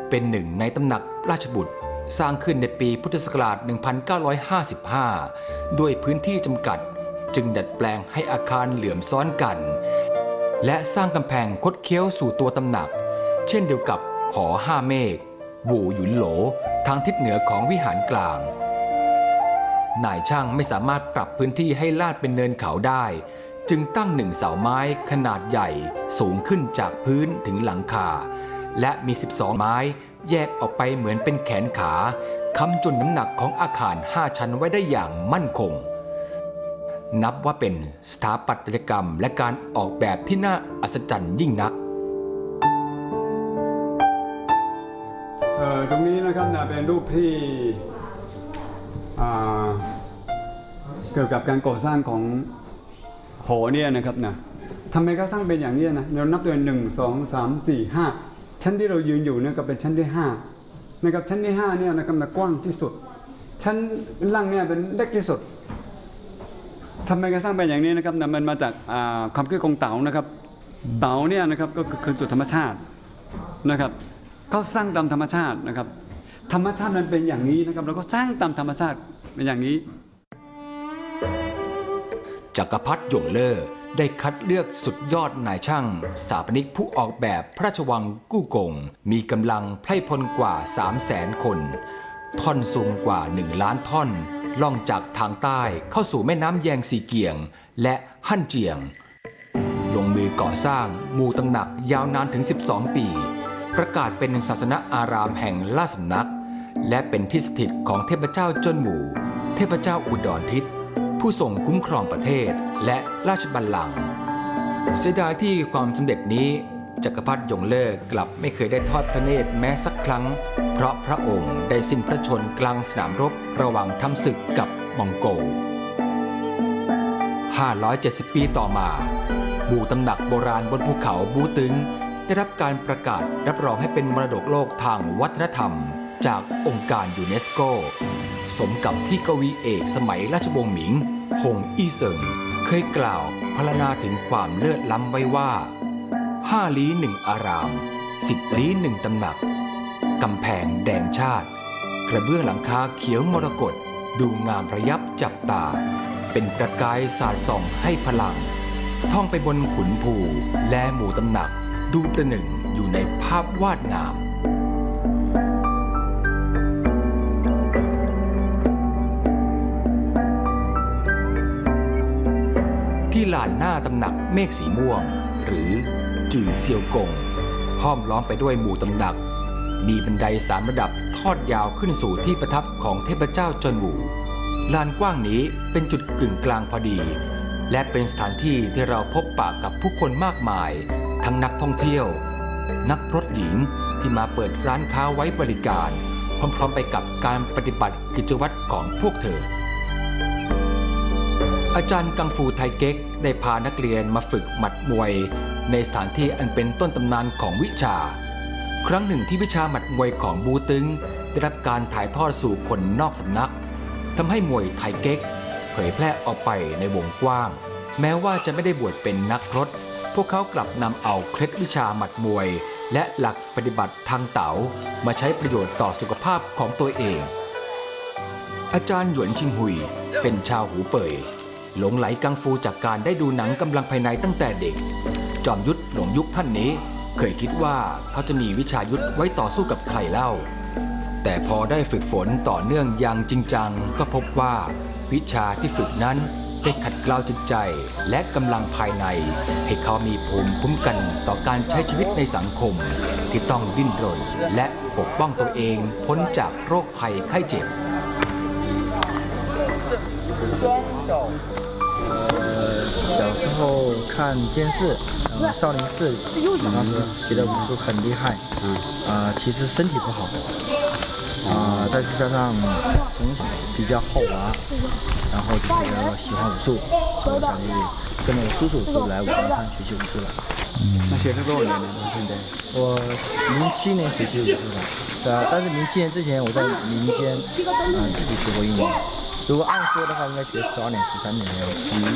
เป็นหนึ่งในตำหนักราชบุตรสร้างขึ้นในปีพุทธศักราช 1955 ด้วยพื้นที่จำกัดจึงดัดแปลงให้อาคารเหลื่อมซ้อนกันและสร้างกำแพงคดเคี้ยวสู่ตัวตำหนักเช่นเดียวกับหอห้าเมฆบูหยุนโหลทางทิศเหนือของวิหารกลางนายช่างไม่สามารถปรับพื้นที่ให้ลาดเป็นเนินเขาได้จึงตั้งหนึ่งเสาไม้ขนาดใหญ่สูงขึ้นจากพื้นถึงหลังคาและมี12ไม้แยกออกไปเหมือนเป็นแขนขาค้ำจุนน้ำหนักของอาคาร5ชั้นไว้ได้อย่างมั่นคงนับว่าเป็นสถาปัตยกรรมและการออกแบบที่น่าอัศจรรย์ยิ่งนักตรงนี้นะครับเป็นรูปที่เกี่ยวกับการก่อสร้างของหอเนี่ยนะครับทำไมเขาสร้างเป็นอย่างนี้เรานับด้วย1 2 3 4 5ชั้นที่เรายืนอยู่เนี่ยก็เป็นชั้นที่5นะครับชั้นที่5เนี่ยนะครับกว้างที่สุดชั้นล่างเนี่ยเป็นเล็กที่สุดทำไมเขาสร้างเป็นอย่างนี้นะครับมันมาจากความคิดของเต๋านะครับเต๋าเนี่ยนะครับก็คือสุดธรรมชาตินะครับเขาสร้างตามธรรมชาตินะครับธรรมชาติมันเป็นอย่างนี้นะครับเราก็สร้างตามธรรมชาติเป็นอย่างนี้จักรพรรดิหยงเล่อได้คัดเลือกสุดยอดนายช่างสถาปนิกผู้ออกแบบพระราชวังกู้กงมีกำลังไพร่พลกว่า 300,000 คนท่อนสูงกว่า1 ล้านท่อนล่องจากทางใต้เข้าสู่แม่น้ำแยงซีเกียงและฮั่นเจียงลงมือก่อสร้างมูตำหนักยาวนานถึง12 ปีประกาศเป็นศาสนอารามแห่งราชสำนักและเป็นที่สถิตของเทพเจ้าจนหมู่เทพเจ้าอุดรทิศผู้ทรงคุ้มครองประเทศและราชบัลลังก์เสียดายที่ความสำเร็จนี้จักรพรรดิหยงเล่อกลับไม่เคยได้ทอดพระเนตรแม้สักครั้งเพราะพระองค์ได้สิ้นพระชนม์กลางสนามรบระหว่างทำศึกกับมองโกล570 ปีต่อมาบูตำหนักโบราณบนภูเขาบูตึงได้รับการประกาศรับรองให้เป็นมรดกโลกทางวัฒนธรรมจากองค์การยูเนสโกสมกับที่กวีเอกสมัยราชวงศ์หมิงฮงอี้เซิงเคยกล่าวพรรณนาถึงความเลิศล้ำไว้ว่า5 ลี้ 1 อาราม10 ลี้ 1 ตำหนักกำแพงแดงชาติกระเบื้องหลังคาเขียวมรกตดูงามระยับจับตาเป็นประกายสาดส่องให้พลังท่องไปบนขุนภูและหมู่ตำหนักดูประหนึ่งอยู่ในภาพวาดงามที่ลานหน้าตำหนักเมฆสีม่วงหรือจื่อเซียวกงห้อมล้อมไปด้วยหมู่ตำหนักมีบันได3 ระดับทอดยาวขึ้นสู่ที่ประทับของเทพเจ้าจนหมู่ลานกว้างนี้เป็นจุดกึ่งกลางพอดีและเป็นสถานที่ที่เราพบปะกับผู้คนมากมายทั้งนักท่องเที่ยวนักพรตหญิงที่มาเปิดร้านค้าไว้บริการพร้อมๆไปกับการปฏิบัติกิจวัตรของพวกเธออาจารย์กังฟูไทเก๊กได้พานักเรียนมาฝึกหมัดมวยในสถานที่อันเป็นต้นตำนานของวิชาครั้งหนึ่งที่วิชาหมัดมวยของบูตึงได้รับการถ่ายทอดสู่คนนอกสำนักทำให้มวยไทเก๊กเผยแพร่ออกไปในวงกว้างแม้ว่าจะไม่ได้บวชเป็นนักพรตพวกเขากลับนำเอาเคล็ดวิชาหมัดมวยและหลักปฏิบัติทางเต๋ามาใช้ประโยชน์ต่อสุขภาพของตัวเองอาจารย์หยวนชิงหุยเป็นชาวหูเป่ยหลงไหลกังฟูจากการได้ดูหนังกำลังภายในตั้งแต่เด็กจอมยุทธหลงยุคท่านนี้เคยคิดว่าเขาจะมีวิชายุทธไว้ต่อสู้กับใครเล่าแต่พอได้ฝึกฝนต่อเนื่องอย่างจริงจังก็พบว่าวิชาที่ฝึกนั้นได้ขัดเกลาจิตใจและกำลังภายในให้เขามีภูมิคุ้มกันต่อการใช้ชีวิตในสังคมที่ต้องดิ้นรนและปกป้องตัวเองพ้นจากโรคภัยไข้เจ็บ小时候看电视，少林寺，然后觉得武术很厉害，其实身体不好，再加上从小比较好玩，然后就觉得喜欢武术，所以想去跟着我叔叔就来武当山学习武术了。 那学了多少年了？现在我07年学习武术的，对啊，但是07年之前我在民间自己学过1年。如果按说的话，应该学12年、13年的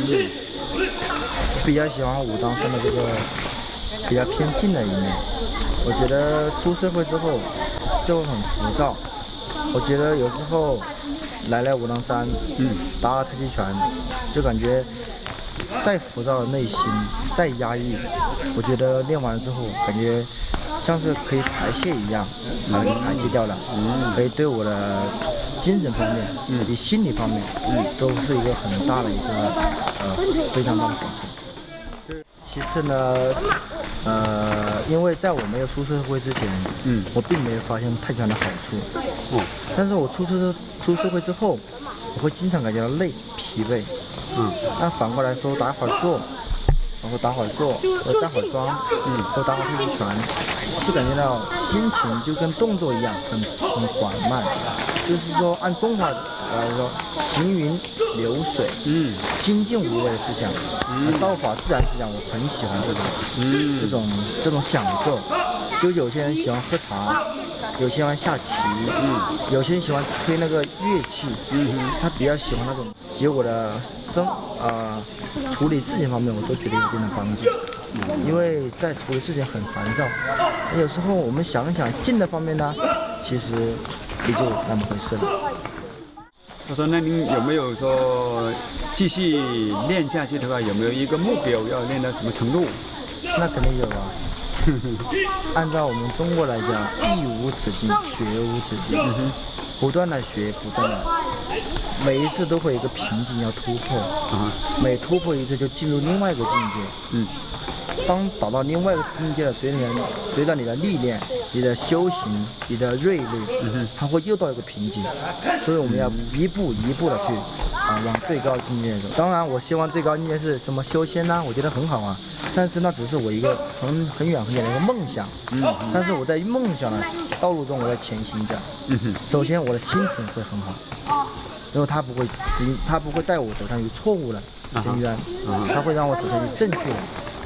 比较喜欢武当山的这个比较偏静的一面。我觉得出社会之后， 就很浮躁。我觉得有时候来武当山，打了太极拳，就感觉再浮躁的内心，再压抑，我觉得练完了之后，感觉像是可以排泄一样，把它给排泄掉了，可以对我的精神方面，以及心理方面，都是一个很大的一个非常大的好处。其次呢，因为在我没有出社会之前，我并没有发现太极拳的好处，但是我出社会之后，我会经常感觉到累、疲惫，那反过来说，打会儿坐，然后打会儿坐，或带会儿桩，或打会儿太极拳，就感觉到心情就跟动作一样，很缓慢，就是说按中华来说，行云流水，心静无为的思想，道法自然思想，我很喜欢这种享受。就有些人喜欢喝茶，有些人下棋，有些人喜欢吹那个乐器，他比较喜欢那种，结果的处理事情方面，我都觉得有一定的帮助。因为在处理事情很烦躁，有时候我们想想静的方面呢，其实也就那么回事了。 他说：“那您有没有说继续练下去的话，有没有一个目标要练到什么程度？” 那肯定有啊。按照我们中国来讲，艺无止境，学无止境，不断的学，不断的，每一次都会有一个瓶颈要突破，每突破一次就进入另外一个境界。当达到另外一个境界的随着你的历练、你的修行、你的锐利，它会又到一个瓶颈，所以我们要一步一步的去往最高境界走。当然，我希望最高境界是什么修仙呢？我觉得很好啊，但是那只是我一个很远的一个梦想。但是我在梦想的道路中，我在前行着。首先，我的心情会很好，因为它不会带我走向于错误的深渊，它会让我走向于正确的。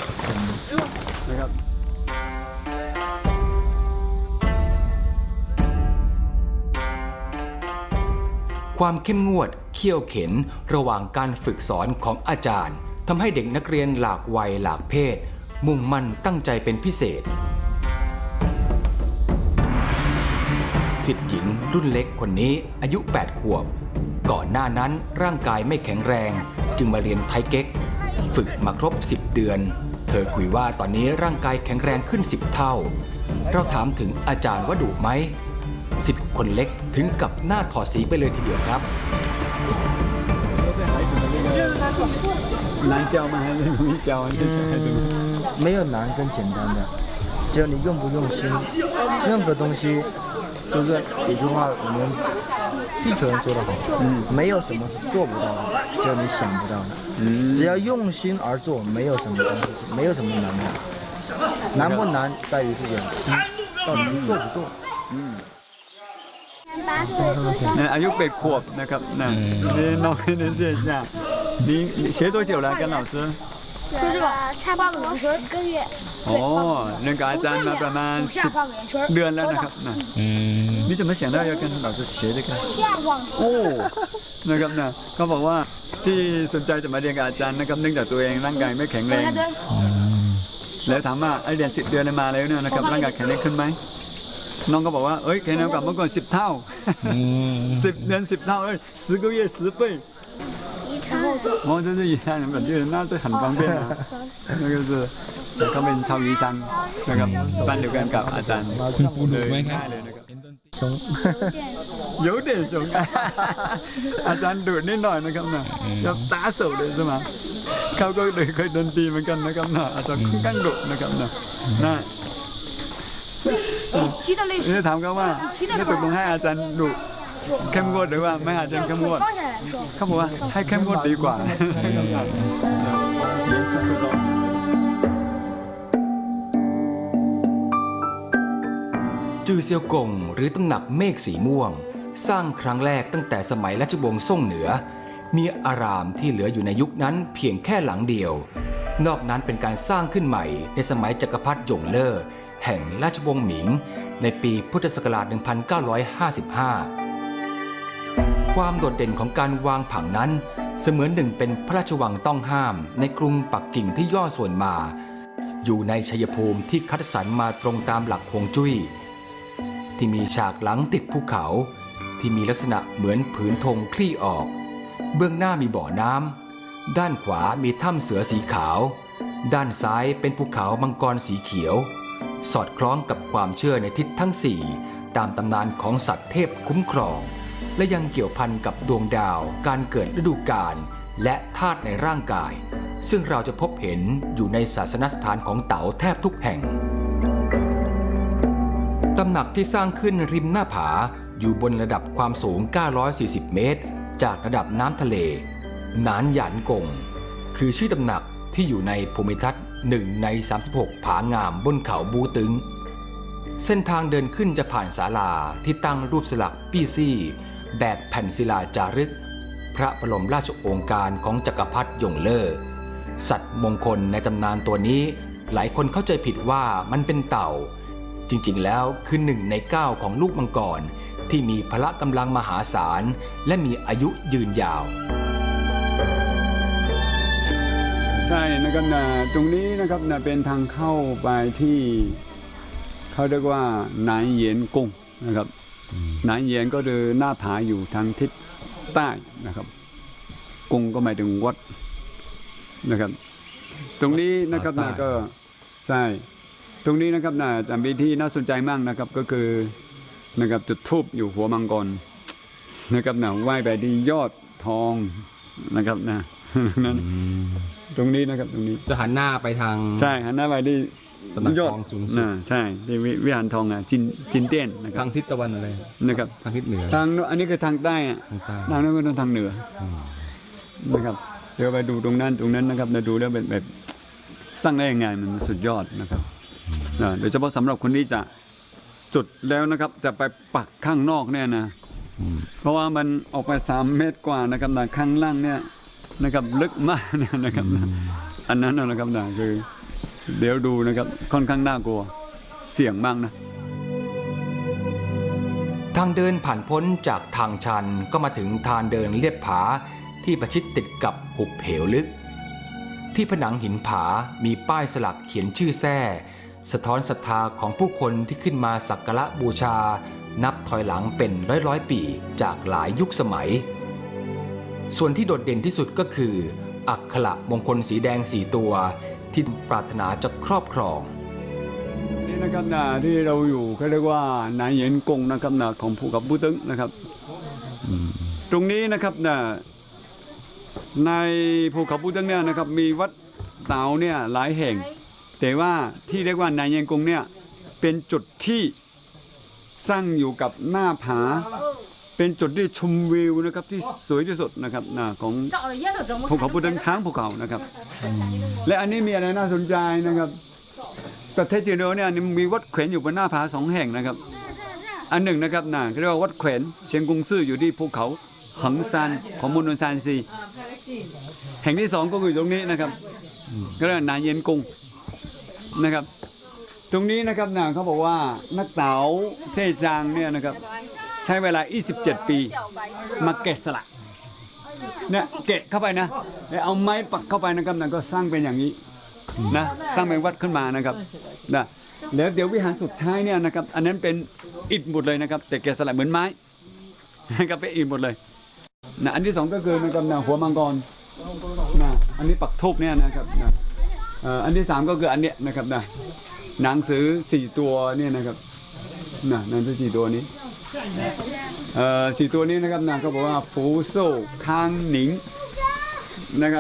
ความเข้มงวดเขี่ยวเข็นระหว่างการฝึกสอนของอาจารย์ทำให้เด็กนักเรียนหลากวัยหลากเพศมุ่งมั่นตั้งใจเป็นพิเศษศิษย์หญิงรุ่นเล็กคนนี้อายุ 8 ขวบก่อนหน้านั้นร่างกายไม่แข็งแรงจึงมาเรียนไทเก๊กฝึกมาครบ 10 เดือนเธอคุยว่าตอนนี้ร่างกายแข็งแรงขึ้น 10 เท่าเราถามถึงอาจารย์ว่าดุไหมศิษย์คนเล็กถึงกับหน้าถอดสีไปเลยทีเดียวครับ难教吗？还是容易教？ 没有难跟简单的，只要你用不用心，任何东西就是有句话我们地球人说的好，没有什么是做不到的，只有你想不到的。只要用心而做，没有什么东西，没有什么难的。难不难在于自己的心，到底做不做。 อายุ8 ขวบนะครับนี่น้องนี่เสียจ้า你学多久了？跟老师？ 就这个差半个圆圈1个月。 哦，那个อาจารย์มาประมาณ10 เดือนแล้วนะครับ你怎么想到要跟老师学这个？โอ้นะครับนะเขาบอกว่าที่สนใจจะมาเรียนกับอาจารย์นะครับเนื่องจากตัวเองร่างกายไม่แข็งแรงแล้วถามว่าเรียน10 เดือนมาแล้วเนี่ยนะครับร่างกายแข็งแรงขึ้นไหมน้องก็บอกว่าแข็งแรงกว่าเมื่อก่อน10 เท่า10 เดือน10 เท่า10 个月10 倍哦，这是宜山人本地人，那是很方便啊。那个是เขาเป็นชาว宜山นะครับบ้านเดียวกันกับอาจารย์เลยง่ายเลยนะครับ有点凶อาจารย์ดุนิดหน่อยนะครับนะจะตาโสเลยใช่ไหมเขาก็เคยดนตรีเหมือนกันนะครับนะอาจารย์ค่อนข้างดุนะครับนะนี่ถามเขาว่านี่ตกลงให้อาจารย์ดุเข้มงวดหรือว่าไม่อาจารย์เข้มงวดเขาบอกว่าให้เข้มงวดดีกว่าจือเซียวกงหรือตำหนักเมฆสีม่วงสร้างครั้งแรกตั้งแต่สมัยราชวงศ์ซ่งเหนือมีอารามที่เหลืออยู่ในยุคนั้นเพียงแค่หลังเดียวนอกนั้นเป็นการสร้างขึ้นใหม่ในสมัยจักรพรรดิหยงเล่อแห่งราชวงศ์หมิงในปีพุทธศักราช 1955 ความโดดเด่นของการวางผังนั้นเสมือนหนึ่งเป็นพระราชวังต้องห้ามในกรุงปักกิ่งที่ย่อส่วนมาอยู่ในชัยภูมิที่คัดสรรมาตรงตามหลักฮวงจุ้ยที่มีฉากหลังติดภูเขาที่มีลักษณะเหมือนผืนธงคลี่ออกเบื้องหน้ามีบ่อน้ำด้านขวามีถ้ำเสือสีขาวด้านซ้ายเป็นภูเขามังกรสีเขียวสอดคล้องกับความเชื่อในทิศทั้ง4ตามตำนานของสัตว์เทพคุ้มครองและยังเกี่ยวพันกับดวงดาวการเกิดฤดูกาลและธาตุในร่างกายซึ่งเราจะพบเห็นอยู่ในศาสนสถานของเต๋าแทบทุกแห่งตำหนักที่สร้างขึ้นริมหน้าผาอยู่บนระดับความสูง940เมตรจากระดับน้ำทะเลหนานหยานกงคือชื่อตำหนักที่อยู่ในภูมิทัศน์1 ใน 36 ผางามบนเขาบูตึงเส้นทางเดินขึ้นจะผ่านศาลาที่ตั้งรูปสลักปี้ซี่แบกแผ่นศิลาจารึกพระบรมราชโองการของจักรพรรดิยงเล่อสัตว์มงคลในตำนานตัวนี้หลายคนเข้าใจผิดว่ามันเป็นเต่าจริงๆแล้วคือ1 ใน 9ของลูกมังกรที่มีพละกำลังมหาศาลและมีอายุยืนยาวใช่นะครับนะตรงนี้นะครับนะเป็นทางเข้าไปที่เขาเรียกว่าหนานเหยียนกงนะครับหนานเหยียนก็คือหน้าผาอยู่ทางทิศใต้นะครับกงก็หมายถึงวัดนะครับตรงนี้นะครับนะก็ใช่ตรงนี้นะครับนะจะมีที่น่าสนใจมากนะครับก็คือนะครับจุดธูปอยู่หัวมังกรนะครับนะไหว้ไปที่ยอดทองนะครับนะนั้นตรงนี้นะครับตรงนี้จะหันหน้าไปทางใช่หันหน้าไปที่ยอดทองสูงสุดใช่ที่วิหารทองจินเตี้ยนนะครับทางทิศตะวันอะไรนะครับทางทิศเหนือทางอันนี้คือทางใต้ทางนั้นก็ทางเหนือนะครับเดี๋ยวไปดูตรงนั้นนะครับดูแล้วแบบสร้างได้ยังไงมันสุดยอดนะครับโดยเฉพาะสำหรับคนที่จะจุดแล้วนะครับจะไปปักข้างนอกเนี่ยนะเพราะว่ามันออกไป3 เมตรกว่านะครับนะข้างล่างเนี่ยนะครับลึกมากนะครับอันนั้นนะครับนะคือเดี๋ยวดูนะครับค่อนข้างน่ากลัวเสี่ยงมากนะทางเดินผ่านพ้นจากทางชันก็มาถึงทางเดินเลียบผาที่ประชิดติดกับหุบเหวลึกที่ผนังหินผามีป้ายสลักเขียนชื่อแท้สะท้อนศรัทธาของผู้คนที่ขึ้นมาสักการะบูชานับถอยหลังเป็นร้อยปีจากหลายยุคสมัยส่วนที่โดดเด่นที่สุดก็คืออักขระมงคลสีแดง4 ตัวที่ปรารถนาจะครอบครองนี่นะครับนะที่เราอยู่เขาเรียกว่าหนานเหยียนกงนะครับนะของภูเขาบูตึงนะครับตรงนี้นะครับนะในภูเขาบูตึงเนี่ยนะครับมีวัดเต๋าเนี่ยหลายแห่งแต่ว่าที่เรียกว่าหนานเหยียนกงเนี่ยเป็นจุดที่สร้างอยู่กับหน้าผาเป็นจุดที่ชมวิวนะครับที่สวยที่สุดนะครับของภูเขาบูตึงทั้งภูเขานะครับและอันนี้มีอะไรน่าสนใจนะครับประเทศจีนเนี่ยมีวัดแขวนอยู่บนหน้าผา2 แห่งนะครับอันหนึ่งนะครับเรียกว่าวัดแขวนเชียงกงซื่ออยู่ที่ภูเขาหังซานของมณฑลซานซีแห่งที่2ก็อยู่ตรงนี้นะครับก็เรียกหนานเหยียนกงนะครับตรงนี้นะครับเขาบอกว่านักเต๋าเท่จางเนี่ยนะครับใช้เวลา27 ปีมาแกะสลักเนี่ยแกะเข้าไปนะแล้วเอาไม้ปักเข้าไปนะครับก็สร้างเป็นอย่างนี้นะสร้างเป็นวัดขึ้นมานะครับนะแล้วเดี๋ยววิหารสุดท้ายเนี่ยนะครับอันนั้นเป็นอิฐหมดเลยนะครับแต่แกะสลักเหมือนไม้นะครับเป็นอิฐหมดเลยนะอันที่2ก็คือนะครับหัวมังกรนะอันนี้ปักทูบเนี่ยนะครับนะอันที่3ก็คืออันเนี้ยนะครับนะหนังสือ4 ตัวเนี่ยนะครับนะหนังสือ4 ตัวนี้4 ตัวนี้นะครับเขาบอกว่าฟูโซ่ค้างหนิงนะครับ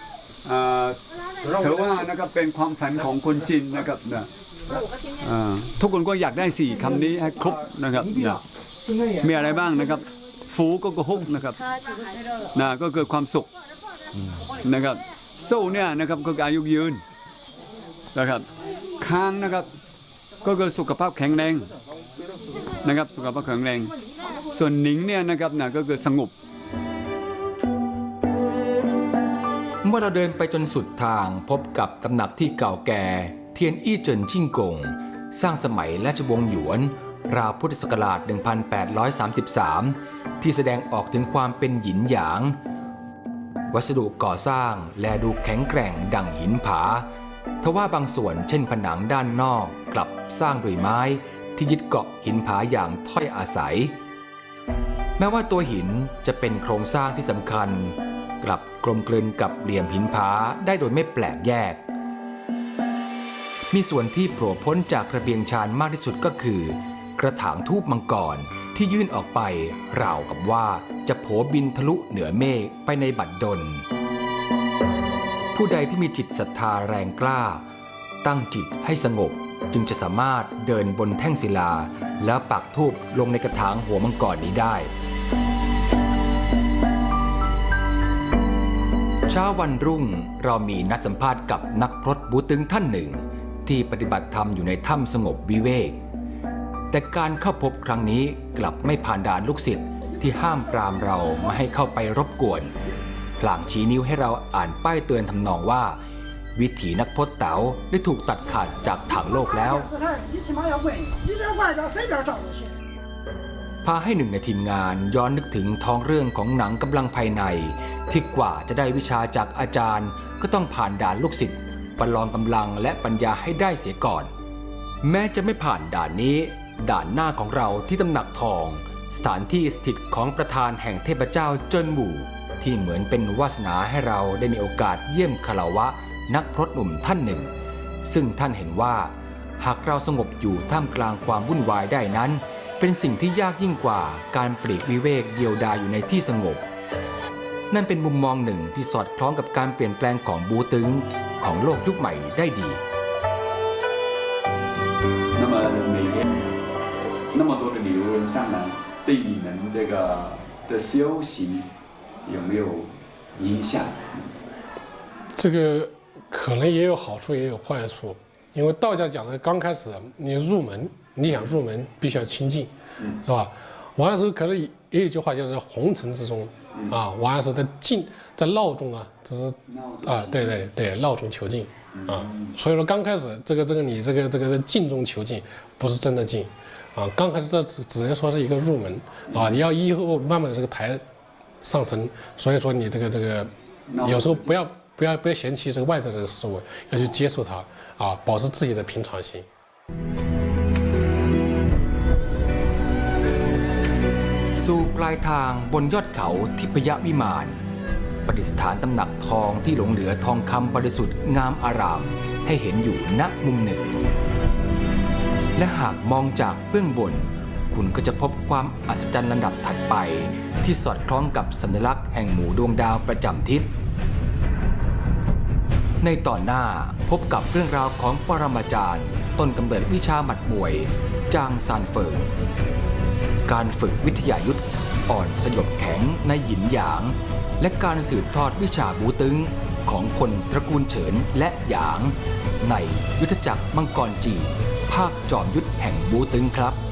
ถือว่านะครับเป็นความฝันของคนจีนนะครับทุกคนก็อยากได้4 คำนี้ให้ครบนะครับมีอะไรบ้างนะครับฟูก็ฮกนะครับก็คือความสุขนะครับโซ่เนี่ยนะครับก็คืออายุยืนนะครับค้างนะครับก็คือสุขภาพแข็งแรงนะครับสุขภาพแข็งแรงส่วนหนิงเนี่ยนะครับก็คือสงบเมื่อเราเดินไปจนสุดทางพบกับตำหนักที่เก่าแก่เทียนอี้เจินจิ้งกงสร้างสมัยราชวงศ์หยวนราวพุทธศักราช 1833 ที่แสดงออกถึงความเป็นหยินหยางวัสดุก่อสร้างแลดูแข็งแกร่งดั่งหินผาทว่าบางส่วนเช่นผนังด้านนอกกลับสร้างด้วยไม้แทที่ยึดเกาะหินผาอย่างถ้อยอาศัยแม้ว่าตัวหินจะเป็นโครงสร้างที่สำคัญกลับกลมกลืนกับเหลี่ยมหินผาได้โดยไม่แปลกแยกมีส่วนที่โผล่พ้นจากระเบียงชานมากที่สุดก็คือกระถางทูปมังกรที่ยื่นออกไปราวกับว่าจะโผบินทะลุเหนือเมฆไปในบัดดลผู้ใดที่มีจิตศรัทธาแรงกล้าตั้งจิตให้สงบจึงจะสามารถเดินบนแท่งศิลาแล้วปักธูปลงในกระถางหัวมังกรนี้ได้เช้าวันรุ่งเรามีนัดสัมภาษณ์กับนักพรตบูตึงท่านหนึ่งที่ปฏิบัติธรรมอยู่ในถ้ำสงบวิเวกแต่การเข้าพบครั้งนี้กลับไม่ผ่านด่านลูกศิษย์ที่ห้ามปรามเราไม่ให้เข้าไปรบกวนพลางชี้นิ้วให้เราอ่านป้ายเตือนทำนองว่าวิถีนักพจน์เต๋าได้ถูกตัดขาดจากทางโลกแล้วพาให้หนึ่งในทีมงานย้อนนึกถึงท้องเรื่องของหนังกำลังภายในที่กว่าจะได้วิชาจากอาจารย์ก็ต้องผ่านด่านลูกศิษย์ประลองกำลังและปัญญาให้ได้เสียก่อนแม้จะไม่ผ่านด่านนี้ด่านหน้าของเราที่ตำหนักทองสถานที่สถิตของประธานแห่งเทพเจ้าเจิ้นหมู่ที่เหมือนเป็นวาสนาให้เราได้มีโอกาสเยี่ยมคารวะนักพรตหนุ่มท่านหนึ่งซึ่งท่านเห็นว่าหากเราสงบอยู่ท่ามกลางความวุ่นวายได้นั้นเป็นสิ่งที่ยากยิ่งกว่าการปลีกวิเวกเดียวดายอยู่ในที่สงบนั่นเป็นมุมมองหนึ่งที่สอดคล้องกับการเปลี่ยนแปลงของบูตึงของโลกยุคใหม่ได้ดี那么多的旅游人上来，对你们这个的修行有没有影响？ 这个可能也有好处，也有坏处。因为道家讲的，刚开始你入门，你想入门必须要清净，是吧？完了之后，可是也有一句话就是红尘之中啊，完了之后在闹中啊，只是啊，对，闹中求静啊。所以说刚开始你这个静中求静，不是真的静。啊，刚开始这只能说是一个入门啊，你要以后慢慢的这个抬上升，所以说你这个有时候不要嫌弃这个外在的事物，要去接受它啊，保持自己的平常心。 สู่ปลายทางบนยอดเขาทิพยวิมานประดิษฐานตำหนักทองที่หลงเหลือทองคำบริสุทธิ์งามอารามให้เห็นอยู่ณมุมหนึ่งและหากมองจากเบื้องบนคุณก็จะพบความอัศจรรย์ลำดับถัดไปที่สอดคล้องกับสัญลักษณ์แห่งหมู่ดวงดาวประจำทิศในตอนหน้าพบกับเรื่องราวของปรมาจารย์ต้นกำเนิดวิชาหมัดมวยจางซานเฟิงการฝึกวิทยายุทธอ่อนสยบแข็งในหยินหยางและการสืบทอดวิชาบูตึงของคนตระกูลเฉินและหยางในยุทธจักรมังกรจีภาคจอมยุทธแห่งบูตึงครับ